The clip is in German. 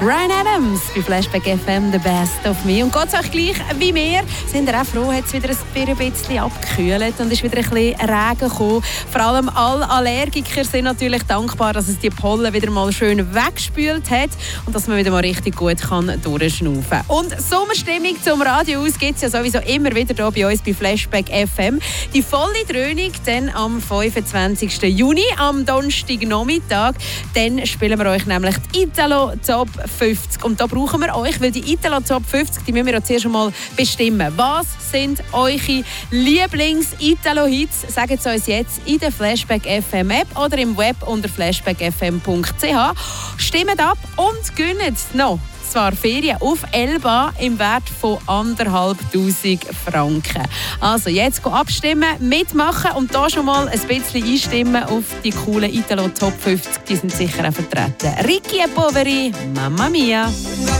Ryan Adams bei Flashback FM, The Best of Me. Und Gott sei Dank gleich wie wir, sind wir auch froh, hat es wieder ein bisschen abgekühlt und ist wieder ein bisschen Regen gekommen. Vor allem alle Allergiker sind natürlich dankbar, dass es die Pollen wieder mal schön weggespült hat und dass man wieder mal richtig gut durchschnaufen kann. Und Sommerstimmung zum Radio aus gibt es ja sowieso immer wieder hier bei uns bei Flashback FM. Die volle Dröhnung dann am 25. Juni, am Donnerstagnachmittag. Dann spielen wir euch nämlich die Italo Top 50. Und da brauchen wir euch, weil die Italo Top 50, die müssen wir ja zuerst einmal bestimmen. Was sind eure Lieblings-Italo-Hits? Sagt es uns jetzt in der Flashback FM App oder im Web unter flashbackfm.ch. Stimmt ab und gönnt noch zwar Ferien auf Elba im Wert von 1'500 Franken. Also jetzt abstimmen, mitmachen und da schon mal ein bisschen einstimmen auf die coolen Italo Top 50. Die sind sicher auch vertreten. Ricky e Poveri, Mamma Mia.